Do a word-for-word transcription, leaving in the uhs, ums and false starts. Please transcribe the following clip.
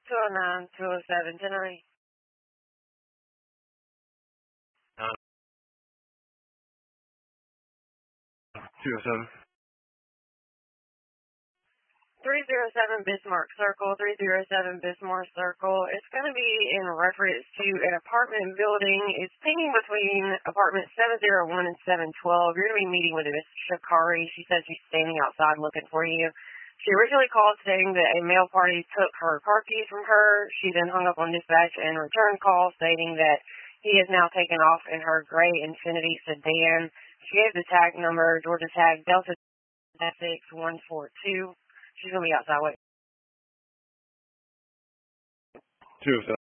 two oh nine, two oh seven, Tenerife. Uh, two oh seven. three oh seven Bismarck Circle, three oh seven Bismarck Circle. It's going to be in reference to an apartment building. It's pinging between apartment seven oh one and seven twelve. You're going to be meeting with Miss Shakari. She says she's standing outside looking for you. She originally called stating that a male party took her car keys from her. She then hung up on dispatch and returned call stating that he has now taken off in her gray Infiniti sedan. She gave the tag number, Georgia tag Delta six one four two. She's going to be outside waiting. two oh seven.